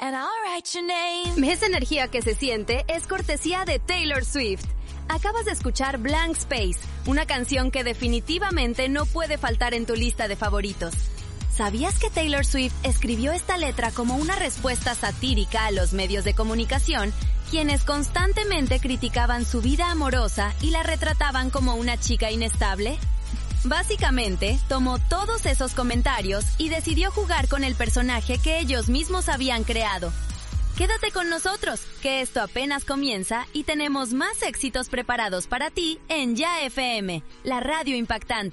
and I'll write your name. Esa energía que se siente es cortesía de Taylor Swift. Acabas de escuchar Blank Space, una canción que definitivamente no puede faltar en tu lista de favoritos. ¿Sabías que Taylor Swift escribió esta letra como una respuesta satírica a los medios de comunicación, quienes constantemente criticaban su vida amorosa y la retrataban como una chica inestable? Básicamente, tomó todos esos comentarios y decidió jugar con el personaje que ellos mismos habían creado. Quédate con nosotros, que esto apenas comienza y tenemos más éxitos preparados para ti en Ya FM, la radio impactante.